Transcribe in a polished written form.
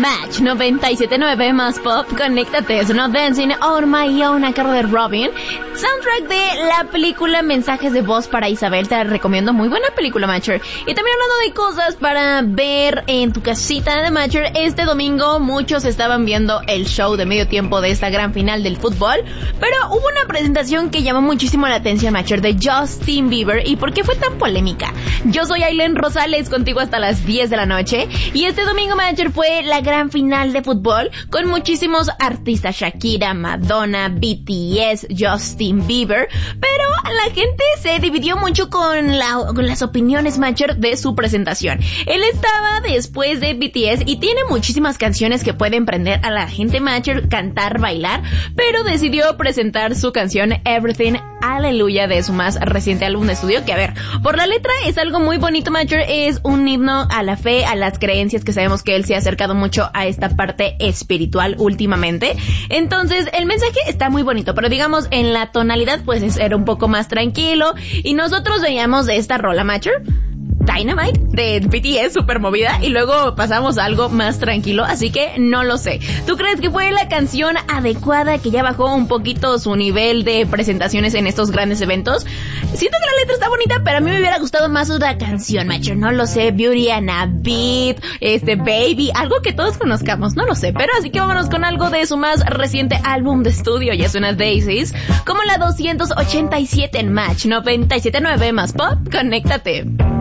Match 97.9 más pop, conéctate, es No Dancing on My Own a cargo de Robin. Soundtrack de la película Mensajes de Voz para Isabel, te la recomiendo, muy buena película, Matcher. Y también hablando de cosas para ver en tu casita de Matcher, este domingo muchos estaban viendo el show de medio tiempo de esta gran final del fútbol, pero hubo una presentación que llamó muchísimo la atención, Matcher, de Justin Bieber. ¿Y por qué fue tan polémica? Yo soy Aileen Rosales, contigo hasta las 10 de la noche, y este domingo, Matcher, fue la gran final de fútbol con muchísimos artistas, Shakira, Madonna, BTS, Justin Bieber, pero la gente se dividió mucho con las opiniones, Matcher, de su presentación. Él estaba después de BTS y tiene muchísimas canciones que pueden prender a la gente, Matcher, cantar, bailar, pero decidió presentar su canción Everything Hallelujah de su más reciente álbum de estudio, que a ver, por la letra es algo muy bonito, Matcher, es un himno a la fe, a las creencias, que sabemos que él se ha acercado mucho a esta parte espiritual últimamente. Entonces el mensaje está muy bonito, pero digamos en la tonalidad pues era un poco más tranquilo, y nosotros veíamos de esta rola, Matcher, Dynamite de BTS, super movida, y luego pasamos a algo más tranquilo, así que no lo sé. ¿Tú crees que fue la canción adecuada, que ya bajó un poquito su nivel de presentaciones en estos grandes eventos? Siento que la letra está bonita, pero a mí me hubiera gustado más otra canción, Matcher, no lo sé, Beauty and a Beat, Baby, algo que todos conozcamos, no lo sé, pero así que vámonos con algo de su más reciente álbum de estudio, ya suena Daisies, como la 287 en Match 97.9 más pop, conéctate.